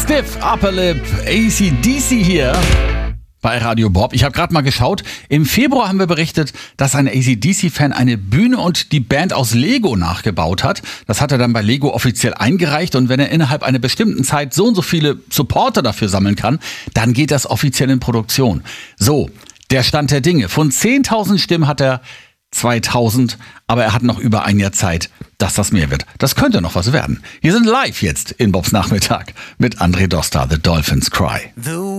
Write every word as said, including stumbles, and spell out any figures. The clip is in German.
Stiff Upper Lip, A C D C hier bei Radio Bob. Ich habe gerade mal geschaut. Im Februar haben wir berichtet, dass ein A C D C-Fan eine Bühne und die Band aus Lego nachgebaut hat. Das hat er dann bei Lego offiziell eingereicht. Und wenn er innerhalb einer bestimmten Zeit so und so viele Supporter dafür sammeln kann, dann geht das offiziell in Produktion. So, der Stand der Dinge. Von zehntausend Stimmen hat er zweitausend, aber er hat noch über ein Jahr Zeit, dass das mehr wird. Das könnte noch was werden. Hier sind live jetzt in Bobs Nachmittag mit André Doster, The Dolphins Cry.